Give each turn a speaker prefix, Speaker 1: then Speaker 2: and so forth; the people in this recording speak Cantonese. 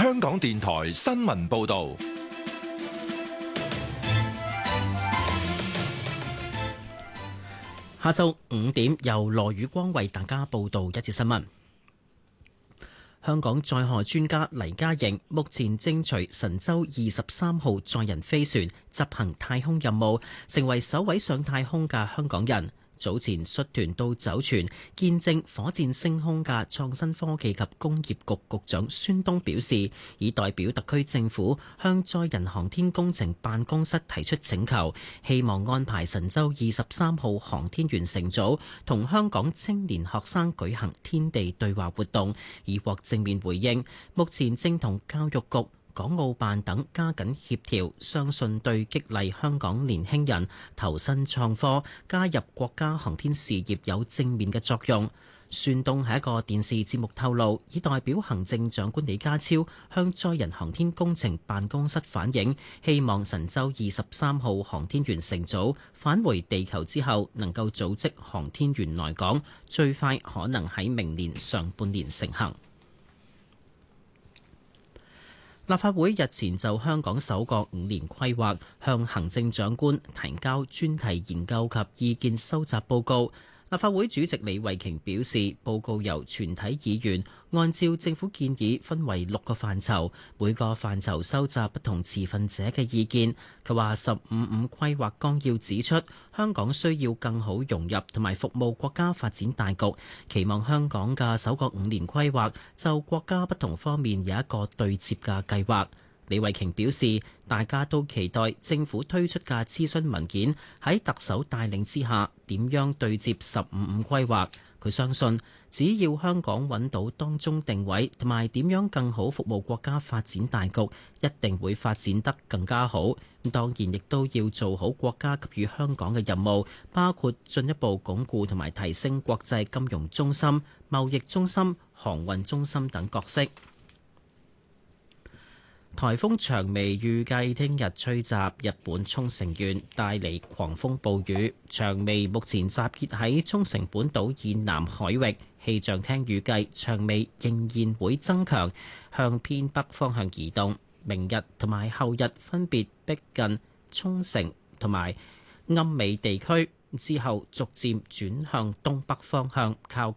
Speaker 1: 香港電台新聞報道。
Speaker 2: 下晝5點，由羅宇光為大家報道一節新聞。香港載荷專家黎家瑩目前正隨神舟23號載人飛船執行太空任務，成為首位上太空嘅香港人。早前率團到酒泉見證火箭升空嘅創新科技及工業局局長孫東表示，已代表特區政府向載人航天工程辦公室提出請求，希望安排神舟23號航天員乘組同香港青年學生舉行天地對話活動，已獲正面回應。目前正同教育局、港澳辦等加緊協調，相信對激勵香港年輕人投身創科、加入國家航天事業有正面嘅作用。孫東喺一個電視節目透露，已代表行政長官李家超向載人航天工程辦公室反映，希望神舟23號航天員乘組返回地球之後，能夠組織航天員來港，最快可能喺明年上半年成行。立法會日前就香港首個5年規劃向行政長官提交專題研究及意見收集報告。立法會主席李慧瓊表示，報告由全體議員按照政府建議分為6個範疇，每個範疇收集不同持份者嘅意見。佢話15規劃綱要指出，香港需要更好融入同埋服務國家發展大局，期望香港嘅首個5年規劃就國家不同方面有一個對接嘅計劃。李慧瓊表示，大家都期待政府推出嘅諮詢文件喺特首帶領之下點樣對接15規劃。佢相信，只要香港揾到當中定位同埋點樣更好服務國家發展大局，一定會發展得更加好。當然亦都要做好國家給予香港嘅任務，包括進一步鞏固同埋提升國際金融中心、貿易中心、航運中心等角色。颱風長尾預計聽日吹襲日本沖繩縣，帶嚟狂風暴雨。長尾目前集結喺沖繩本島以南海域，氣象廳預計長尾仍然會增強，向偏北方向移動。明日同埋後日分別逼近沖繩同埋奄美地區，之後逐漸轉向東北方向，靠